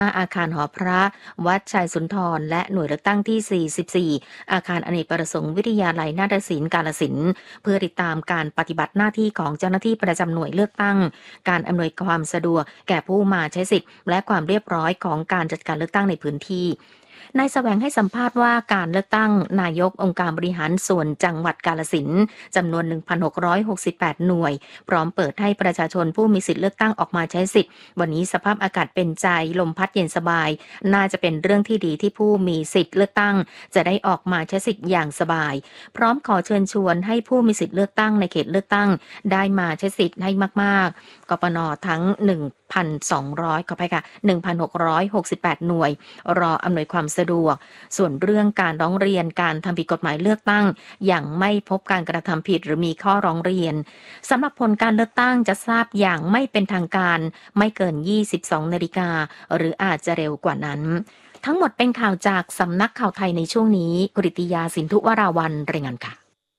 อาคารหอพระวัดชัยสุนทรและหน่วยเลือกตั้งที่ 44 อาคารอเนกประสงค์วิทยาลัยนาฏศิลป์กาฬสินธุ์เพื่อติดตามการปฏิบัติหน้าที่ของเจ้าหน้าที่ประจำหน่วยเลือกตั้งการอำนวยความสะดวกแก่ผู้มาใช้สิทธิ์และความเรียบร้อยของการจัดการเลือกตั้งในพื้นที่นายแสวงให้สัมภาษณ์ว่าการเลือกตั้งนายกองค์การบริหารส่วนจังหวัดกาฬสินธุ์จำนวน 1,668 หน่วยพร้อมเปิดให้ประชาชนผู้มีสิทธิเลือกตั้งออกมาใช้สิทธิ์วันนี้สภาพอากาศเป็นใจลมพัดเย็นสบายน่าจะเป็นเรื่องที่ดีที่ผู้มีสิทธิเลือกตั้งจะได้ออกมาใช้สิทธิ์อย่างสบายพร้อมขอเชิญชวนให้ผู้มีสิทธิเลือกตั้งในเขตเลือกตั้งได้มาใช้สิทธิ์ให้มากๆกปน.ทั้ง 1,200 ขออภัยค่ะ 1,668 หน่วยรออำนวยความสะดวกส่วนเรื่องการร้องเรียนการทำผิดกฎหมายเลือกตั้งอย่างไม่พบการกระทำผิดหรือมีข้อร้องเรียนสำหรับผลการเลือกตั้งจะทราบอย่างไม่เป็นทางการไม่เกิน 22 นาฬิกาหรืออาจจะเร็วกว่านั้นทั้งหมดเป็นข่าวจากสำนักข่าวไทยในช่วงนี้กฤติยาสินธุวราวัลย์รายงานค่ะ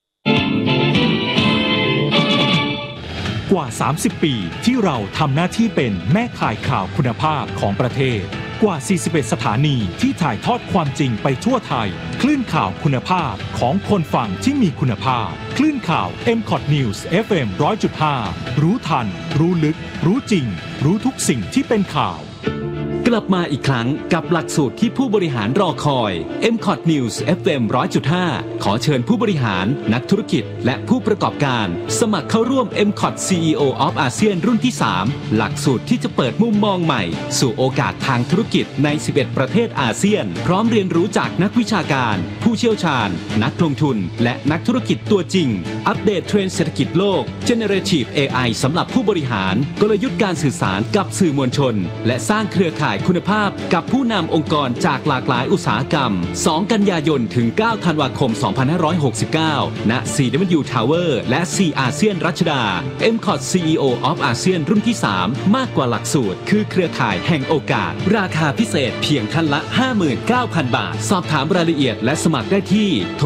กว่า 30 ปีที่เราทำหน้าที่เป็นแม่ข่ายข่าวคุณภาพของประเทศกว่า 41 สถานีที่ถ่ายทอดความจริงไปทั่วไทยคลื่นข่าวคุณภาพของคนฟังที่มีคุณภาพคลื่นข่าว MCOT News FM 100.5 รู้ทันรู้ลึกรู้จริงรู้ทุกสิ่งที่เป็นข่าวกลับมาอีกครั้งกับหลักสูตรที่ผู้บริหารรอคอย MCOT News FM 100.5 ขอเชิญผู้บริหารนักธุรกิจและผู้ประกอบการสมัครเข้าร่วม MCOT CEO of ASEAN รุ่นที่ 3 หลักสูตรที่จะเปิดมุมมองใหม่สู่โอกาสทางธุรกิจใน 11 ประเทศอาเซียนพร้อมเรียนรู้จากนักวิชาการผู้เชี่ยวชาญนักลงทุนและนักธุรกิจตัวจริงอัปเดตเทรนด์เศรษฐกิจโลก Generative AI สำหรับผู้บริหารกลยุทธ์การสื่อสารกับสื่อมวลชนและสร้างเครือข่ายคุณภาพกับผู้นำองค์กรจากหลากหลายอุตสาหกรรม 2 กันยายนถึง 9 ธันวาคม 2569 ณ CW Tower และ C อาเซียนรัชดา MCOT CEO of ASEAN รุ่นที่ 3 มากกว่าหลักสูตรคือเครือข่ายแห่งโอกาสราคาพิเศษเพียงท่านละ 59,000 บาทสอบถามรายละเอียดและสมัครได้ที่โทร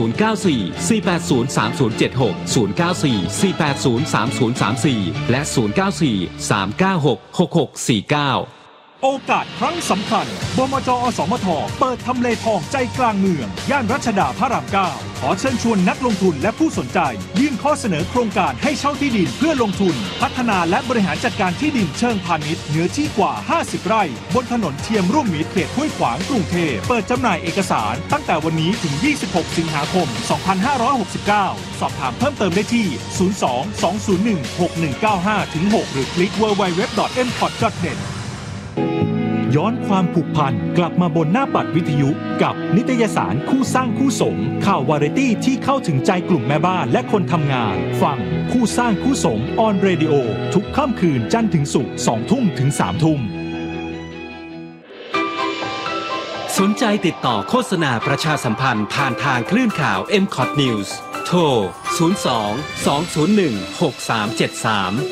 094-480-3076 094-480-3034 และ 094-396-6649 โอกาสครั้งสำคัญบมจ.อสมท.เปิดทำเลทองใจกลางเมืองย่านรัชดาพระราม 9 ขอเชิญชวนนักลงทุนและผู้สนใจยื่นข้อเสนอโครงการให้เช่าที่ดินเพื่อลงทุนพัฒนาและบริหารจัดการที่ดินเชิงพาณิชย์เนื้อที่กว่า 50 ไร่บนถนนเทียมร่วมมิตรเขตห้วยขวางกรุงเทพเปิดจำหน่ายเอกสารตั้งแต่วันนี้ถึง 26 สิงหาคม 2569 สอบถามเพิ่มเติมได้ที่ 02-201-6195-6 หรือคลิก www.mcot.netย้อนความผูกพันกลับมาบนหน้าปัดวิทยุกับนิตยสารคู่สร้างคู่สมข่าววาไรตี้ที่เข้าถึงใจกลุ่มแม่บ้านและคนทำงานฟังคู่สร้างคู่สมออนเรดิโอทุกค่ำคืนจันทร์ถึงศุกร์ 20:00 น. ถึง 3:00 น. สนใจติดต่อโฆษณาประชาสัมพันธ์ผ่านทางคลื่นข่าว MCOT News โทร 02-201-6373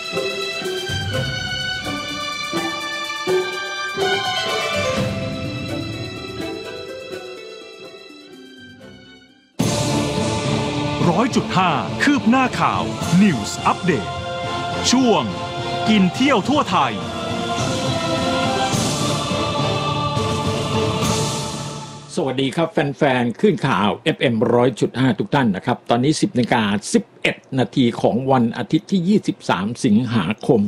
100.5 คืบหน้าข่าว News Update ช่วงกินเที่ยวทั่วไทยสวัสดีครับแฟนๆคลื่นข่าว FM 100.5 ทุกท่านนะครับตอนนี้ 10:11 นาทีของวันอาทิตย์ที่ 23 สิงหาคม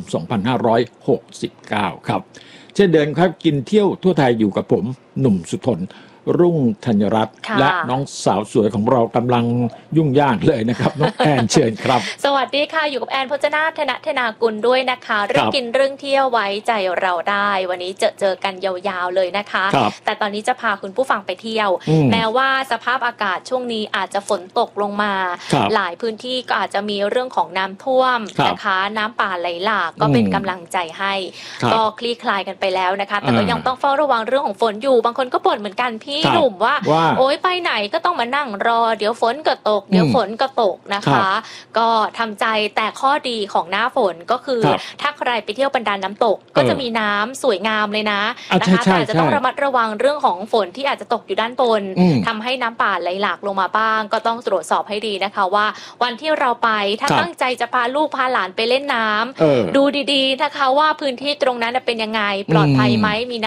2569 ครับเช่นเดิมครับกินเที่ยวทั่วไทยอยู่กับผมหนุ่มสุทนรุ่งธัญรัตน์และน้องสาวสวยของเรากำลังยุ่งยากเลยนะครับน้องแอนเชิญครับสวัสดีค่ะอยู่กับแอนพจนาถนธนากุลด้วยนะคะเรื่องกินเรื่องเที่ยวไว้ใจเราได้วันนี้เจอกันยาวๆเลยนะคะแต่ตอนนี้จะพาคุณผู้ฟังไปเที่ยวแม้ว่าสภาพอากาศช่วงนี้อาจจะฝนตกลงมาหลายพื้นที่ก็อาจจะมีเรื่องของน้ำท่วมนะคะน้ำป่าไหลหลากก็เป็นกำลังใจให้ก็คลี่คลายกันไปแล้วนะคะแต่ก็ยังต้องเฝ้าระวังเรื่องของฝนอยู่บางคนก็บ่นเหมือนกันพี่พี่หนุ่มว่าโอ๊ยไปไหนก็ต้องมานั่งรอเดี๋ยวฝนก็ตกเดี๋ยวฝนก็ตกนะคะก็ทำใจแต่ข้อดีของหน้าฝนก็คือถ้าใครไปเที่ยวบรรดาน้ำตกก็จะมีน้ำสวยงามเลยนะคะแต่จะต้องระมัดระวังเรื่องของฝนที่อาจจะตกอยู่ด้านบนทำให้น้ำป่าไหลหลากลงมาบ้างก็ต้องตรวจสอบให้ดีนะคะว่าวันที่เราไปถ้าตั้งใจจะพาลูกพาหลานไปเล่นน้ำดูดีๆนะคะว่าพื้นที่ตรงนั้นเป็นยังไงปลอดภัยไหมมี